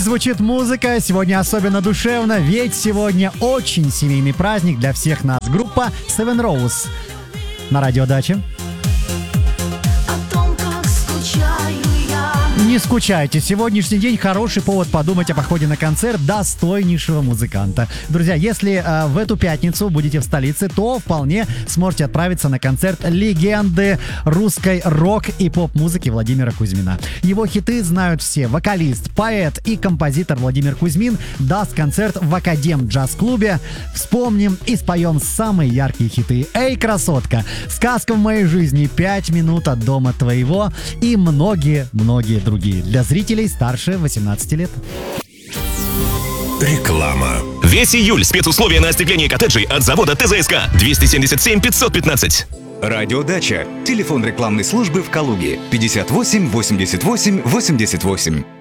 звучит музыка, сегодня особенно душевно, ведь сегодня очень семейный праздник для всех нас. Группа Seven Rose на радио Дача. Не скучайте, сегодняшний день хороший повод подумать о походе на концерт достойнейшего музыканта. Друзья, если в эту пятницу будете в столице, то вполне сможете отправиться на концерт легенды русской рок- и поп-музыки Владимира Кузьмина. Его хиты знают все. Вокалист, поэт и композитор Владимир Кузьмин даст концерт в Академ джаз-клубе. Вспомним и споем самые яркие хиты. «Эй, красотка», «Сказка в моей жизни», «5 минут от дома твоего» и многие-многие другие. Для зрителей старше 18 лет. Реклама. Весь июль спецусловия на остекление коттеджей от завода ТЗСК 277 515. Радио Дача. Телефон рекламной службы в Калуге 58 88 88.